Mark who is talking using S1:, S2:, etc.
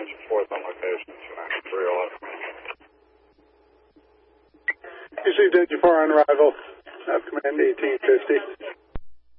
S1: Engine 4th on location, 29311.
S2: Received Engine 4 on arrival. Have command 1850.